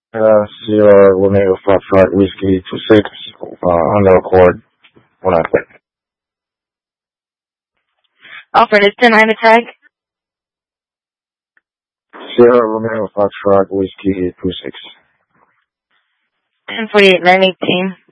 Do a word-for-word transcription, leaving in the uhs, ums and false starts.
Uh, Sierra Romeo Foxtrot Whiskey two six uh, on the record when I click. Alfred, is ten nine the tag? Sierra Romeo Foxtrot Whiskey two six. ten forty-eight nine eighteen.